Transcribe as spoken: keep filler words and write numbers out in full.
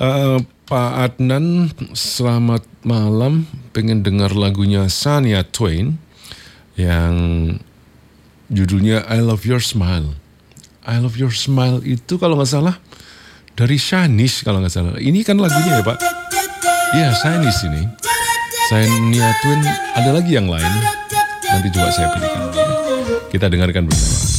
Uh, Pak Adnan, selamat malam. Pengen dengar lagunya Shania Twain yang judulnya I Love Your Smile. I Love Your Smile itu kalau nggak salah dari Shanice kalau nggak salah. Ini kan lagunya ya Pak? Iya, Shanice ini. Shania Twain, ada lagi yang lain. Nanti coba saya pilihkan. Kita dengarkan bersama.